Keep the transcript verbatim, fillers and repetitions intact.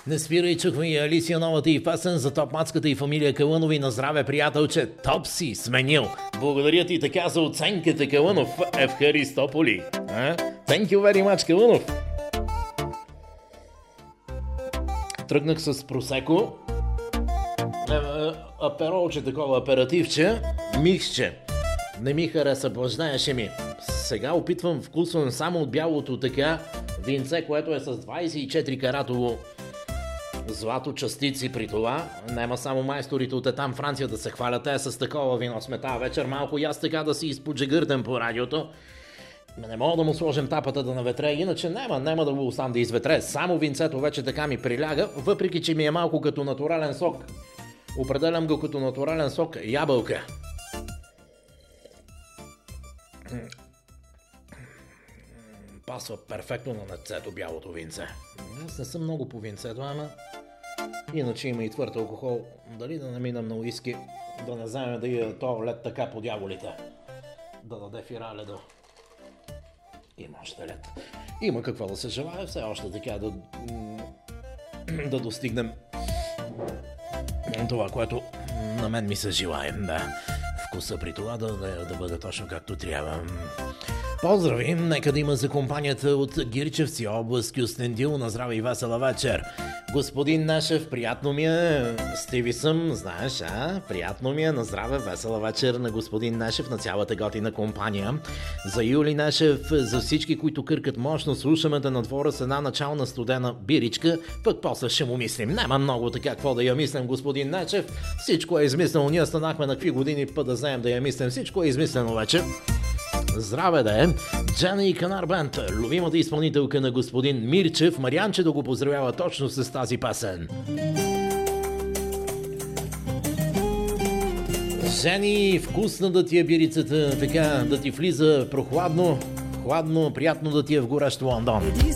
Не спирай, чухме и Алисия новата и песен за топ-мацката и фамилия Калънови. На здраве, приятелче, топ си сменил. Благодаря ти така за оценката, Калънов, в Харистополи. А? Thank you very much, Калънов. Тръгнах с просеко. Аперолче, такова аперативче. Миксче. Не ми хареса, блаждаеше ми. Сега опитвам, вкусвам само от бялото така винце, което е с двайсет и четири каратово злато частици при това. Нема само майсторите от там Франция да се хвалят. Те с такова вино сме тази вечер. Малко и аз така да си изподжегъртам по радиото. Не мога да му сложим тапата да наветре, иначе няма, няма да го оставам да изветре. Само винцето вече така ми приляга, въпреки че ми е малко като натурален сок. Определям го като натурален сок ябълка. Пасва перфектно на нецето бялото винце. Аз не съм много по винцето, ама иначе има и твърд алкохол. Дали да наминам на уиски, да не вземем да я то лед така по дяволите. Да даде фирале до... Има още лед. Има какво да се желая, все още така да, да достигнем това, което на мен ми се желаем. Да. Вкуса при това да, да, да бъде точно както трябва. Поздрави! Нека да има за компанията от Гирчевци, област Кюстендил. На здраве и весела вечер. Господин Нашев, приятно ми е. Стиви съм, знаеш, а? Приятно ми е. На здраве, весела вечер на господин Нашев, на цялата готина компания. За Юли Нашев, за всички, които къркат мощно, слушаме да на двора с една начална студена биричка, пък после ще му мислим. Няма много така какво да я мислим, господин Начев. Всичко е измислено. Ние станахме на какви години път да знаем да я мислим. Всичко е измислено вече. Здраве да е! Джани и Канар Бенд, любимата изпълнителка на господин Мирчев, Марианче да го поздравява точно с тази песен. Жени, вкусна да ти е бирицата, така да ти влиза прохладно, хладно, приятно да ти е в горещ Лондон.